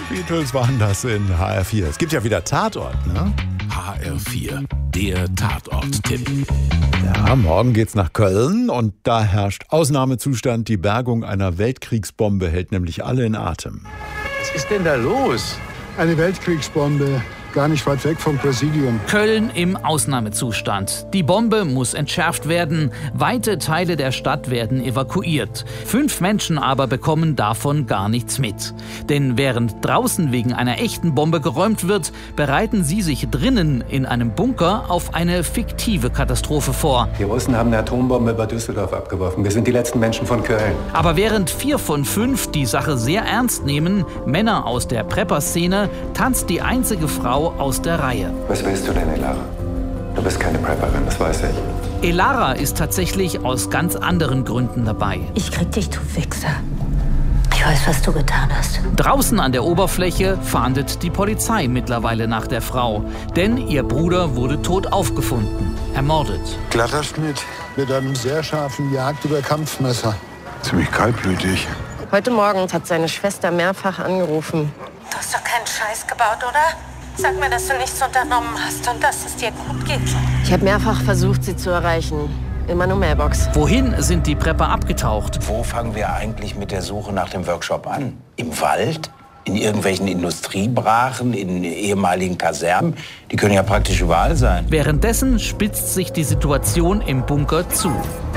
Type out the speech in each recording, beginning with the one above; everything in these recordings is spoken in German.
Beatles waren das in HR4. Es gibt ja wieder Tatort, ne? HR4, der Tatort-Tipp. Ja, morgen geht's nach Köln und da herrscht Ausnahmezustand. Die Bergung einer Weltkriegsbombe hält nämlich alle in Atem. Was ist denn da los? Eine Weltkriegsbombe, gar nicht weit weg vom Präsidium. Köln im Ausnahmezustand. Die Bombe muss entschärft werden. Weite Teile der Stadt werden evakuiert. 5 Menschen aber bekommen davon gar nichts mit. Denn während draußen wegen einer echten Bombe geräumt wird, bereiten sie sich drinnen in einem Bunker auf eine fiktive Katastrophe vor. Die Russen haben eine Atombombe über Düsseldorf abgeworfen. Wir sind die letzten Menschen von Köln. Aber während 4 von 5 die Sache sehr ernst nehmen, Männer aus der Prepper-Szene, tanzt die einzige Frau aus der Reihe. Was willst du denn, Elara? Du bist keine Prepperin, das weiß ich. Elara ist tatsächlich aus ganz anderen Gründen dabei. Ich krieg dich, du Wichser. Ich weiß, was du getan hast. Draußen an der Oberfläche fahndet die Polizei mittlerweile nach der Frau. Denn ihr Bruder wurde tot aufgefunden, ermordet. Glatter Schnitt mit einem sehr scharfen Jagd über Kampfmesser. Ziemlich kaltblütig. Heute Morgen hat seine Schwester mehrfach angerufen. Du hast doch keinen Scheiß gebaut, oder? Sag mir, dass du nichts unternommen hast und dass es dir gut geht. Ich habe mehrfach versucht, sie zu erreichen. In meiner Mailbox. Wohin sind die Prepper abgetaucht? Wo fangen wir eigentlich mit der Suche nach dem Workshop an? Im Wald? In irgendwelchen Industriebrachen? In ehemaligen Kasernen? Die können ja praktisch überall sein. Währenddessen spitzt sich die Situation im Bunker zu.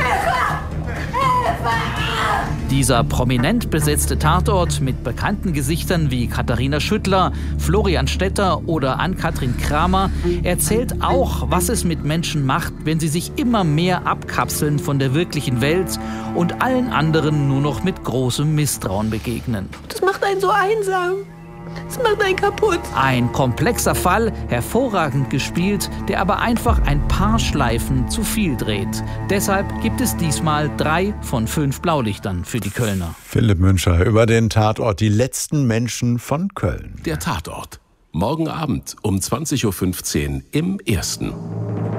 Dieser prominent besetzte Tatort mit bekannten Gesichtern wie Katharina Schüttler, Florian Stetter oder Ann-Kathrin Kramer erzählt auch, was es mit Menschen macht, wenn sie sich immer mehr abkapseln von der wirklichen Welt und allen anderen nur noch mit großem Misstrauen begegnen. Das macht einen so einsam. Das macht einen kaputt. Ein komplexer Fall, hervorragend gespielt, der aber einfach ein paar Schleifen zu viel dreht. Deshalb gibt es diesmal 3 von 5 Blaulichtern für die Kölner. Philipp Müncher über den Tatort Die letzten Menschen von Köln. Der Tatort. Morgen Abend um 20.15 Uhr im Ersten.